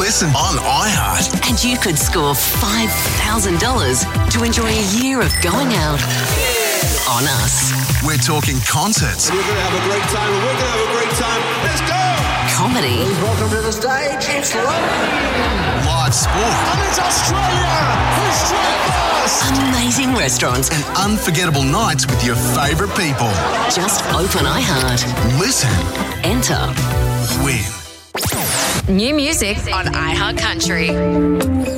listen on iHeart. And you could score $5,000 to enjoy a year of going out on us. We're talking concerts, We're going to have a great time, and we're going to have a great time. Let's go! Comedy. Welcome to the stage. It's live sport, And it's Australia! Who's straight first? Amazing restaurants. and unforgettable nights with your favourite people. Just open iHeart. Listen, Enter. win. New music on iHeart Country.